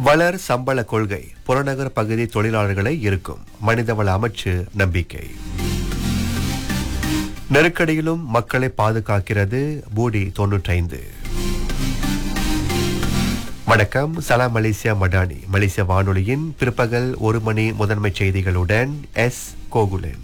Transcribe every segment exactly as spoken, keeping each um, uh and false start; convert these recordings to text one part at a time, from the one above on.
வளர் சம்பள கொள்கை புறநகர் பகுதி தொழிலாளர்களை இருக்கும் மனிதவள அமைச்சு நம்பிக்கை. நெருக்கடியிலும் மக்களை பாதுகாக்கிறது பூடி தொன்னூற்றைந்து. வணக்கம், சலாம் மலேசியா மடானி மலேசிய வானொலியின் பிற்பகல் ஒரு மணி முதன்மை செய்திகளுடன் எஸ் கோகுலன்.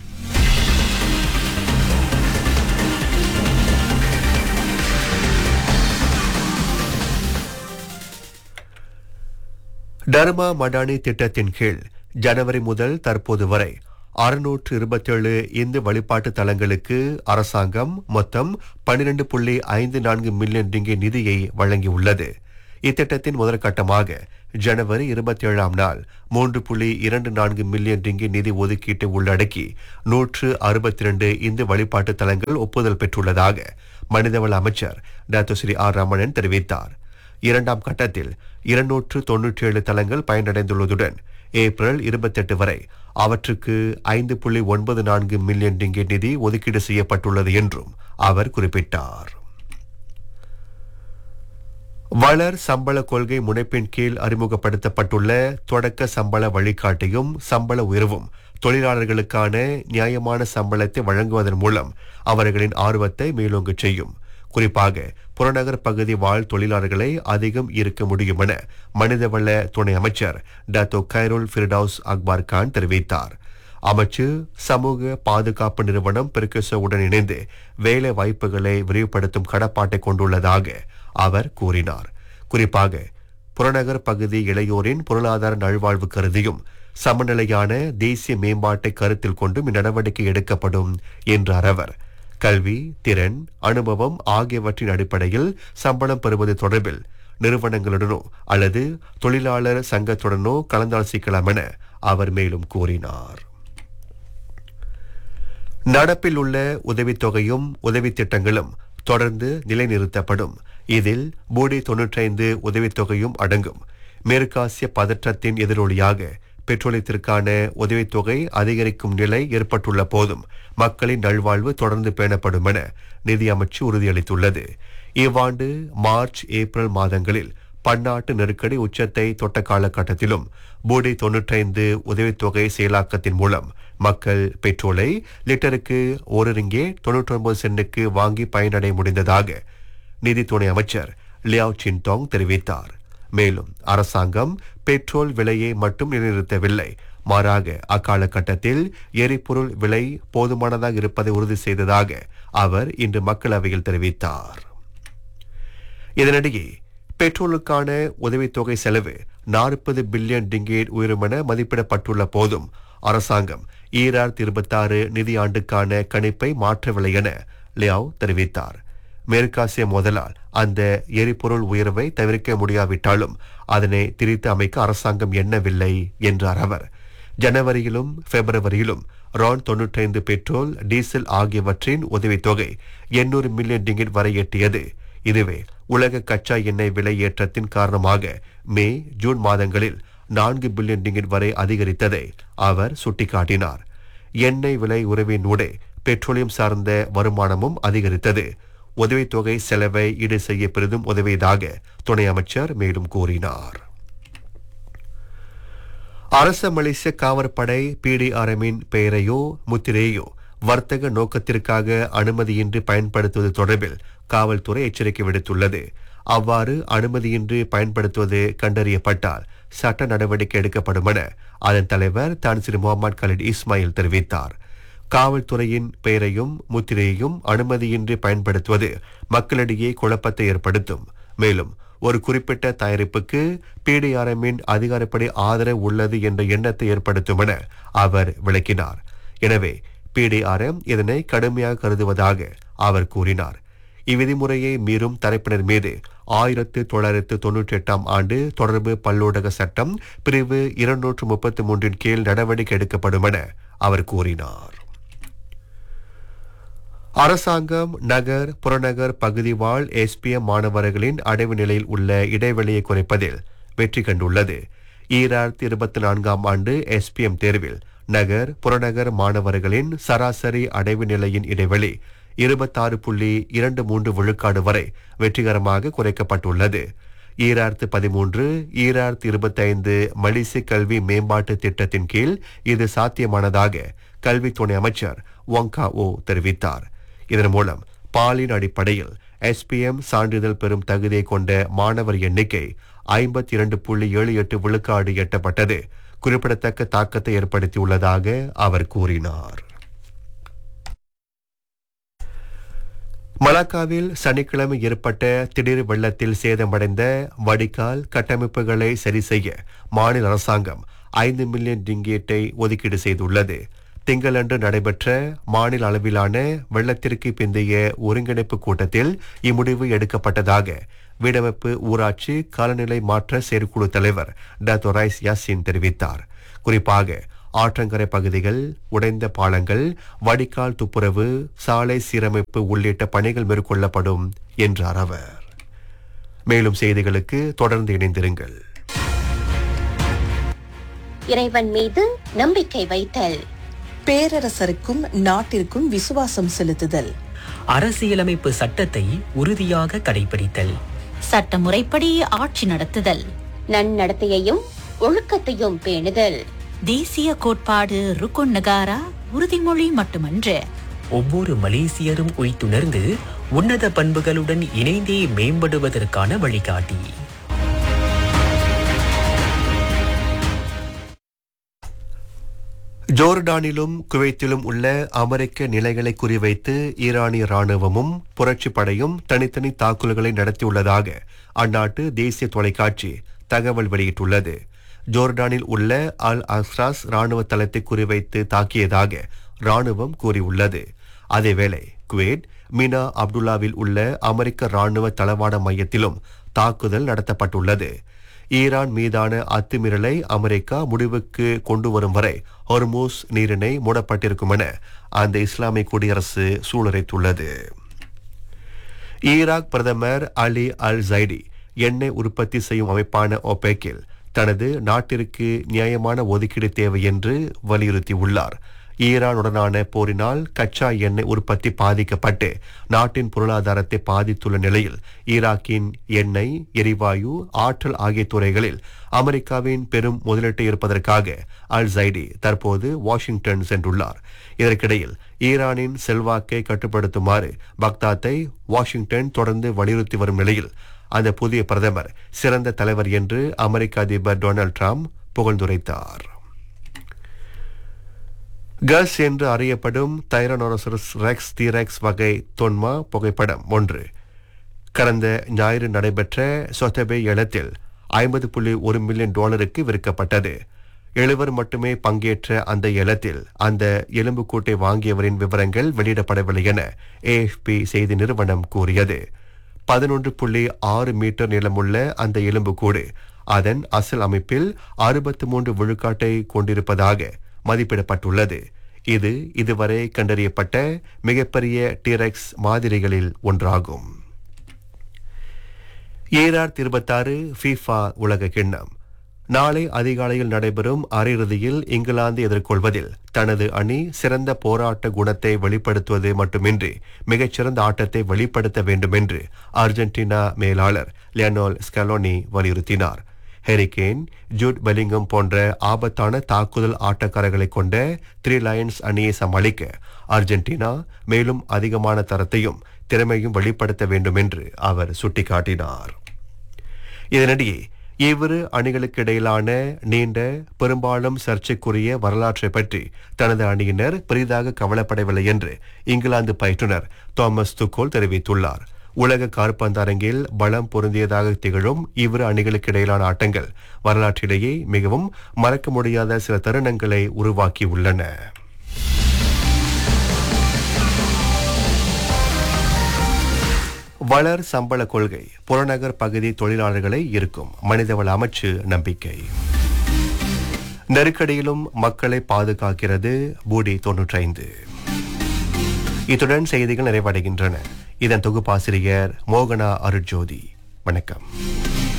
டர்மா மடானி திட்டத்தின் கீழ் ஜனவரி முதல் தற்போது வரை அறுநூற்று இருபத்தேழு இந்து வழிபாட்டு தலங்களுக்கு அரசாங்கம் மொத்தம் பன்னிரண்டு புள்ளி ஐந்து நான்கு மில்லியன் ரிங்கிட் நிதியை வழங்கியுள்ளது. இத்திட்டத்தின் முதற்கட்டமாக ஜனவரி இருபத்தி ஏழாம் நாள் மூன்று புள்ளி இரண்டு நான்கு மில்லியன் ரிங்கிட் நிதி ஒதுக்கீட்டை உள்ளடக்கி நூற்று அறுபத்தி இரண்டு இந்து வழிபாட்டு தலங்கள் ஒப்புதல் பெற்றுள்ளதாக மனிதவள அமைச்சர் டாக்டர் ஸ்ரீ ஆர் ரமணன் தெரிவித்தார். இரண்டாம் கட்டத்தில் இருநூற்று தொன்னூற்றி ஏழு தலங்கள் பயனடைந்துள்ளதுடன் ஏப்ரல் இருபத்தி எட்டு வரை அவற்றுக்கு ஐந்து புள்ளி ஒன்பது நான்கு மில்லியன் ரிங்கிட் நிதி ஒதுக்கீடு செய்யப்பட்டுள்ளது என்றும் அவர் குறிப்பிட்டார். வளர் சம்பள கொள்கை முனைப்பின் கீழ் அறிமுகப்படுத்தப்பட்டுள்ள தொடக்க சம்பள வழிகாட்டியும் சம்பள உயர்வும் தொழிலாளர்களுக்கான நியாயமான சம்பளத்தை வழங்குவதன் மூலம் அவர்களின் ஆர்வத்தை மேலோங்கச் செய்யும். குறிப்பாக புறநகர் பகுதி வாழ் தொழிலாளர்களை அதிகம் ஈர்க்க முடியும் என மனிதவள துணை அமைச்சர் டாக்டர் கைரோல் ஃபிர்டவுஸ் அக்பார் கான் தெரிவித்தார். அமைச்சு சமூக பாதுகாப்பு நிறுவனம் பெர்கசோவுடன் இணைந்து வேலை வாய்ப்புகளை விரிவுபடுத்தும் கடப்பாட்டை கொண்டுள்ளதாக அவர் கூறினார். குறிப்பாக புறநகர் பகுதி இளையோரின் பொருளாதார நல்வாழ்வு கருதியும் சமநிலையான தேசிய மேம்பாட்டை கருத்தில் கொண்டும் இந்நடவடிக்கை எடுக்கப்படும் என்றார் அவர். கல்வி, திறன், அனுபவம் ஆகியவற்றின் அடிப்படையில் சம்பளம் பெறுவது தொடர்பில் நிறுவனங்களுடனோ அல்லது தொழிலாளர் சங்கத்துடனோ கலந்தாலோசிக்கலாம் என அவர் மேலும் கூறினார். நடப்பில் உள்ள உதவித்தொகையும் உதவி திட்டங்களும் தொடர்ந்து நிலைநிறுத்தப்படும். இதில் பூடி தொன்னூற்றைந்து உதவித்தொகையும் அடங்கும். மேற்காசிய பதற்றத்தின் எதிரொலியாக பெட்ரோலியத்திற்கான உதவித்தொகை அதிகரிக்கும் நிலை ஏற்பட்டுள்ள போதும் மக்களின் நல்வாழ்வு தொடர்ந்து பேணப்படும் என நிதி அமைச்சு உறுதியளித்துள்ளது. இவ்வாண்டு மார்ச் ஏப்ரல் மாதங்களில் பன்னாட்டு நெருக்கடி உச்சத்தை தொட்ட காலகட்டத்திலும் பூடி தொன்னூற்றைந்து உதவித்தொகை செயலாக்கத்தின் மூலம் மக்கள் பெட்ரோலை லிட்டருக்கு ஒரு ரிங்கே தொன்னூற்றி ஒன்பது சென்டுக்கு வாங்கி பயனடைய முடிந்ததாக நிதி துணை அமைச்சர் லியாவ் சின்டாங் தெரிவித்தார். மேலும் அரசாங்கம் பெட்ரோல் விலையை மட்டும் நிலைநிறுத்தவில்லை, மாறாக அக்காலகட்டத்தில் எரிபொருள் விலை போதுமானதாக இருப்பதை உறுதி செய்ததாக அவர் இன்று மக்களவையில் தெரிவித்தார். இதனிடையே பெட்ரோலுக்கான உதவித்தொகை செலவு நாற்பது பில்லியன் ரிங்கிட் உயரும் என மதிப்பிடப்பட்டுள்ள போதும் அரசாங்கம் ஈராயிரத்தி இருபத்தி ஆறு நிதியாண்டுக்கான கணிப்பை மாற்றவில்லை என லியாவ் தெரிவித்தார். மேற்காசிய மோதலால் அந்த எரிபொருள் உயர்வை தவிர்க்க முடியாவிட்டாலும் அதனை திரித்து அமைக்க அரசாங்கம் எண்ணவில்லை என்றார் அவர். ஜனவரியிலும் பிப்ரவரியிலும் ரான் தொன்னூற்றைந்து பெட்ரோல், டீசல் ஆகியவற்றின் உதவித்தொகை எண்ணூறு மில்லியன் ரிங்கிட் வரை எட்டியது. இதுவே உலக கச்சா எண்ணெய் விலை ஏற்றத்தின் காரணமாக மே ஜூன் மாதங்களில் நான்கு பில்லியன் ரிங்கிட் வரை அதிகரித்ததை அவர் சுட்டிக்காட்டினார். எண்ணெய் விலை உறவினூடே பெட்ரோலியம் சார்ந்த வருமானமும் அதிகரித்தது. உதவித்தொகை செலவை ஈடு செய்ய பெரிதும் உதவியதாக துணை அமைச்சர் மேலும் கூறினார். அரச மலேசிய காவற்படை பிடிஆர்எம்மின் பெயரையோ முத்திரையோ வர்த்தக நோக்கத்திற்காக அனுமதியின்றி பயன்படுத்துவது தொடர்பில் காவல்துறை எச்சரிக்கை விடுத்துள்ளது. அவ்வாறு அனுமதியின்றி பயன்படுத்துவது கண்டறியப்பட்டால் சட்ட நடவடிக்கை எடுக்கப்படும் என அதன் தலைவர் தான் ஸ்ரீ முகமது கலீட் இஸ்மாயில் தெரிவித்தார். காவல்துறையின் பெயரையும் முத்திரையையும் அனுமதியின்றி பயன்படுத்துவது மக்களிடையே குழப்பத்தை ஏற்படுத்தும். மேலும் ஒரு குறிப்பிட்ட தயாரிப்புக்கு பிடிஆர்எம்மின் அதிகாரப்படி ஆதரவு உள்ளது என்ற எண்ணத்தை ஏற்படுத்தும் என அவர் விளக்கினார். எனவே பிடிஆர்எம் இதனை கடுமையாக கருதுவதாக அவர் கூறினார். இவ்விதிமுறையை மீறும் தரப்பினர் மீது ஆயிரத்து தொள்ளாயிரத்து தொன்னூற்றி எட்டாம் ஆண்டு தொடர்பு பல்லூடக சட்டம் பிரிவு இருநூற்று முப்பத்தி மூன்றின் கீழ் நடவடிக்கை எடுக்கப்படும் என அவர் கூறினார். அரசாங்கம் நகர் புறநகர் பகுதி வாழ் எஸ்பிஎம் மாணவர்களின் அடைவு நிலையில் உள்ள இடைவெளியை குறைப்பதில் வெற்றி கண்டுள்ளது. ஈராயிரத்தி இருபத்தி நான்காம் ஆண்டு எஸ்பிஎம் தேர்வில் நகர் புறநகர் மாணவர்களின் சராசரி அடைவு நிலையின் இடைவெளி இருபத்தாறு புள்ளி இரண்டு மூன்று விழுக்காடு வரை வெற்றிகரமாக குறைக்கப்பட்டுள்ளது. ஈராயிரத்து பதிமூன்று ஈராயிரத்து இருபத்தைந்து மலேசிய கல்வி மேம்பாட்டு திட்டத்தின் கீழ் இது சாத்தியமானதாக கல்வி துணை அமைச்சர் வங்கா ஓ தெரிவித்தார். இதன் மூலம் பாலின் அடிப்படையில் எஸ்பிஎம் சான்றிதழ் பெறும் தகுதியை கொண்ட மாணவர் எண்ணிக்கை ஐம்பத்தி இரண்டு புள்ளி ஏழு எட்டு விழுக்காடு எட்டப்பட்டது குறிப்பிடத்தக்க தாக்கத்தை ஏற்படுத்தியுள்ளதாக அவர் கூறினார். மலாக்காவில் சனிக்கிழமை ஏற்பட்ட திடீர் வெள்ளத்தில் சேதமடைந்த வடிகால் கட்டமைப்புகளை சரி செய்ய மாநில அரசாங்கம் ஐந்து மில்லியன் ரிங்கேட்டை ஒதுக்கீடு செய்துள்ளது. திங்களன்று நடைபெற்ற மாநில அளவிலான வெள்ளத்திற்கு பிந்தைய ஒருங்கிணைப்பு கூட்டத்தில் இம்முடிவு எடுக்கப்பட்டதாக வீடமைப்பு ஊராட்சி காலநிலை மாற்ற செயற்குழு தலைவர் டாக்டர் ரைஸ் யாசின் தெரிவித்தார். குறிப்பாக ஆற்றங்கரை பகுதிகள், உடைந்த பாலங்கள், வடிகால் துப்புரவு, சாலை சீரமைப்பு உள்ளிட்ட பணிகள் மேற்கொள்ளப்படும் என்றார் அவர். மேலும் செய்திகளுக்கு தொடர்ந்து இணைந்திருங்கள். இறைவன் மீது நம்பிக்கை வைத்தல், பேரரசருக்கும் நாட்டிற்கும் விசுவாசம் செலுத்துதல், அரசியலமைப்பு சட்டத்தை உறுதியாக கடைபிடித்தல், சட்டமுறைப்படி ஆட்சி நடத்துதல், நன்னடத்தையையும் ஒழுக்கத்தையும் பேணுதல், தேசிய கோட்பாடு ருக்குன் நகாரா உறுதிமொழி மட்டுமன்று, ஒவ்வொரு மலேசியரும் உய்த்துணர்ந்து உன்னத பண்புகளுடன் இணைந்தே மேம்படுவதற்கான வழிகாட்டி. ஜோர்டானிலும் குவைத்திலும் உள்ள அமெரிக்க நிலைகளை குறிவைத்து ஈரானிய ராணுவமும் புரட்சி படையும் தனித்தனி தாக்குதல்களை நடத்தியுள்ளதாக அந்நாட்டு தேசிய தொலைக்காட்சி தகவல் வெளியிட்டுள்ளது. ஜோர்டானில் உள்ள அல் அஸ்ராஸ் ராணுவ தளத்தை குறிவைத்து தாக்கியதாக ராணுவம் கூறியுள்ளது. அதேவேளை குவைத் மீனா அப்துல்லாவில் உள்ள அமெரிக்க ராணுவ தளவாட மையத்திலும் தாக்குதல் நடத்தப்பட்டுள்ளது. ஈரான் மீதான அத்துமீறலை அமெரிக்கா முடிவுக்கு கொண்டு வரும் வரை ஹொர்மூஸ் நீரிணை மூடப்பட்டிருக்கும் என அந்த இஸ்லாமிய குடியரசு சூளுரைத்துள்ளது. ஈராக் பிரதமர் அலி அல் ஜைடி எண்ணெய் உற்பத்தி செய்யும் அமைப்பான ஒபெக்கில் தனது நாட்டிற்கு நியாயமான ஒதுக்கீடு தேவை என்று வலியுறுத்தியுள்ளார். ஈரானுடனான போரினால் கச்சா எண்ணெய் உற்பத்தி பாதிக்கப்பட்டு நாட்டின் பொருளாதாரத்தை பாதித்துள்ள நிலையில் ஈராக்கின் எண்ணெய், எரிவாயு, ஆற்றல் ஆகிய துறைகளில் அமெரிக்காவின் பெரும் முதலீட்டை இருப்பதற்காக அல் ஜைடி தற்போது வாஷிங்டன் சென்றுள்ளார். இதற்கிடையில் ஈரானின் செல்வாக்கை கட்டுப்படுத்துமாறு பக்தாத்தை வாஷிங்டன் தொடர்ந்து வலியுறுத்தி வரும் நிலையில் அந்த புதிய பிரதமர் சிறந்த தலைவர் என்று அமெரிக்க அதிபர் டொனால்ட் ட்ரம்ப் புகழ்ந்துரைத்தார். கஸ் என்று அறியப்படும் தைரனோரசரஸ் ரெக்ஸ் தீரெக்ஸ் வகை தொன்மா புகைப்படம் ஒன்று கடந்த ஞாயிறு நடைபெற்ற சொத்தபே ஏலத்தில் ஐம்பது புள்ளி ஒரு மில்லியன் டாலருக்கு விற்கப்பட்டது. எழுவர் மட்டுமே பங்கேற்ற அந்த ஏலத்தில் அந்த எலும்புக்கூட்டை வாங்கியவரின் விவரங்கள் வெளியிடப்படவில்லை என ஏஎஃப்பி செய்தி நிறுவனம் கூறியது. பதினொன்று புள்ளி ஆறு மீட்டர் நீளமுள்ள அந்த எலும்புக்கூடு அதன் அசல் அமைப்பில் அறுபத்தி மூன்று விழுக்காட்டை கொண்டிருப்பதாக மதிப்பிடப்பட்டுள்ளது. இது இதுவரை கண்டறியப்பட்ட மிகப்பெரிய டீரெக்ஸ் மாதிரிகளில் ஒன்றாகும். ஈராயிரத்து இருபத்தாறு ஃபீஃபா உலக கிண்ணம் நாளை அதிகாலையில் நடைபெறும் அரையிறுதியில் இங்கிலாந்து எதிர்கொள்வதில் தனது அணி சிறந்த போராட்ட குணத்தை வெளிப்படுத்துவது மட்டுமின்றி மிகச்சிறந்த ஆட்டத்தை வெளிப்படுத்த வேண்டும் என்று அர்ஜென்டினா மேலாளர் லியோனல் ஸ்கலோனி வலியுறுத்தினார். ஹெரிகேன், ஜூட் பெலிங்கம் போன்ற ஆபத்தான தாக்குதல் ஆட்டக்காரர்களை கொண்ட த்ரீ லயன்ஸ் அணியை சமாளிக்க அர்ஜென்டினா மேலும் அதிகமான தரத்தையும் திறமையும் வெளிப்படுத்த வேண்டும் என்று அவர் சுட்டிக்காட்டினார். இதனிடையே இவ்விரு அணிகளுக்கு இடையிலான நீண்ட பெரும்பாலும் சர்ச்சைக்குரிய வரலாற்றை பற்றி தனது அணியினர் பெரிதாக கவலைப்படவில்லை என்று இங்கிலாந்து பயிற்றுனர் தாமஸ் துக்கோல் தெரிவித்துள்ளார். உலக காற்பந்து அரங்கில் பலம் பொருந்தியதாக திகழும் இவ்விரு அணிகளுக்கு இடையிலான ஆட்டங்கள் வரலாற்றிலேயே மிகவும் மறக்க முடியாத சில தருணங்களை உருவாக்கியுள்ளன. வளர் சம்பள கொள்கை புறநகர் பகுதி தொழிலாளர்களை இருக்கும் மனிதவள அமைச்சு நம்பிக்கை. நெருக்கடியிலும் மக்களை பாதுகாக்கிறது பூடி தொன்னூற்றி ஐந்து. இத்துடன் செய்திகள் நிறைவடைகின்றன. இதன் தொகுப்பாசிரியர் மோகனா அருட்ஜோதி. வணக்கம்.